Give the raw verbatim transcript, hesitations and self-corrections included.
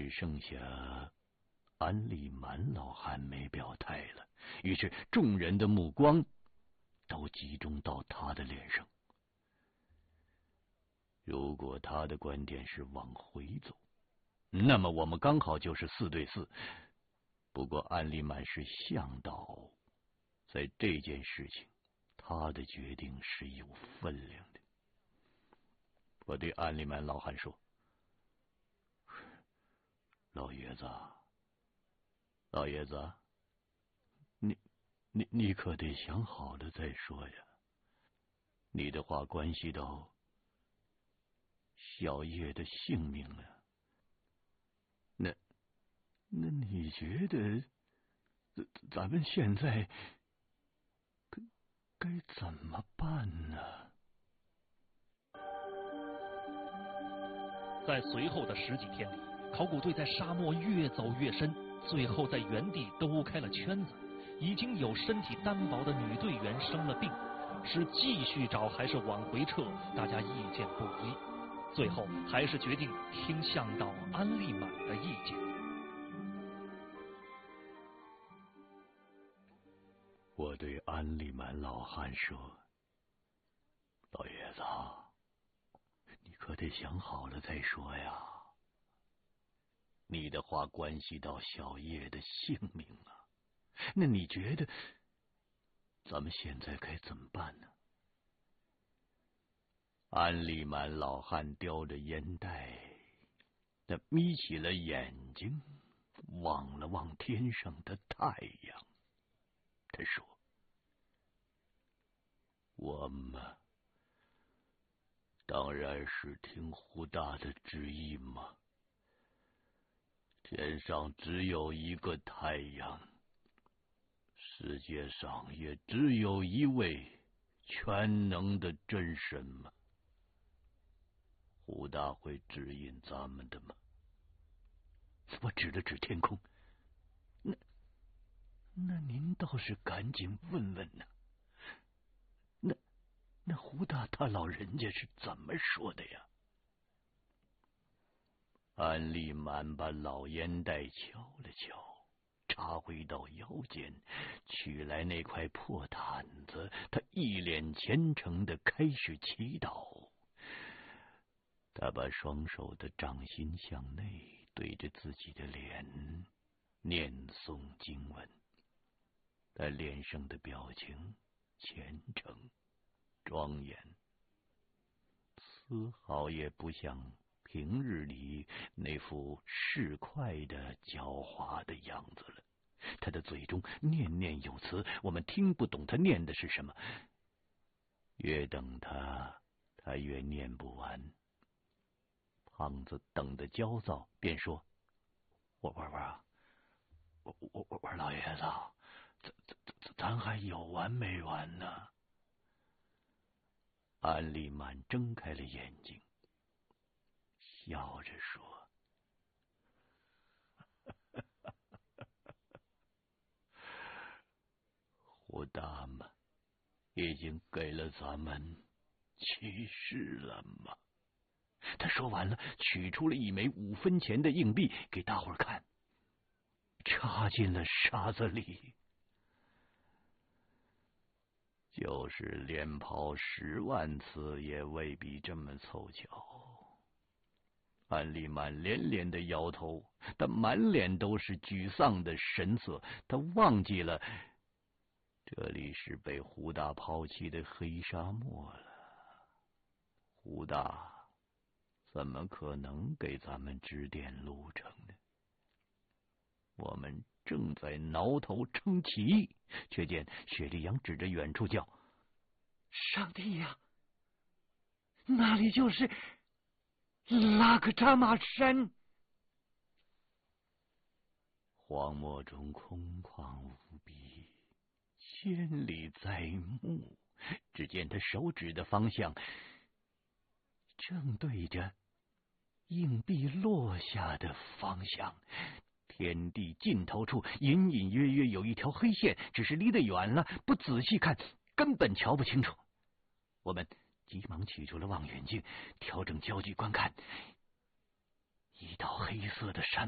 只剩下安利满老汉没表态了，于是众人的目光都集中到他的脸上。如果他的观点是往回走，那么我们刚好就是四对四。不过安利满是向导，在这件事情，他的决定是有分量的。我对安利满老汉说：“老爷子，老爷子，你你你可得想好了再说呀。你的话关系到小叶的性命啊。那那你觉得咱们现在该该怎么办呢？” 在随后的十几天里，考古队在沙漠越走越深，最后在原地兜开了圈子。已经有身体单薄的女队员生了病，是继续找还是往回撤，大家意见不一。最后还是决定听向导安利满的意见。 我对安利满老汉说：“老爷子，你可得想好了再说呀。你的话关系到小叶的性命啊。那你觉得咱们现在该怎么办呢？”安利满老汉叼着烟袋，他眯起了眼睛，望了望天上的太阳。他说：“我们当然是听胡大的旨意嘛。天上只有一个太阳，世界上也只有一位全能的真神嘛。胡大会指引咱们的吗？”我指了指天空，那那您倒是赶紧问问呢。那那胡大他老人家是怎么说的呀？安利满把老烟袋敲了敲，插回到腰间，取来那块破毯子，他一脸虔诚的开始祈祷。他把双手的掌心向内，对着自己的脸念诵经文。他脸上的表情虔诚庄严，丝毫也不像平日里那副市侩的狡猾的样子了。他的嘴中念念有词，我们听不懂他念的是什么。越等他，他越念不完。胖子等得焦躁，便说：“我我我我我我我老爷子，咱咱咱还有完没完呢？”安利满睁开了眼睛，笑着说：“胡大嘛，已经给了咱们启示了嘛。”他说完了，取出了一枚五分钱的硬币给大伙儿看，插进了沙子里。就是连跑十万次也未必这么凑巧。安利满连连的摇头，他满脸都是沮丧的神色，他忘记了这里是被胡大抛弃的黑沙漠了。胡大怎么可能给咱们指点路程呢？我们正在挠头称奇，却见雪莉杨指着远处叫：“ 上帝呀，那里就是拉克扎玛山！” 荒漠中空旷无比，千里在目。只见他手指的方向正对着硬币落下的方向。天地尽头处隐隐约约有一条黑线，只是离得远了，不仔细看根本瞧不清楚。我们急忙取出了望远镜，调整焦距观看，一道黑色的山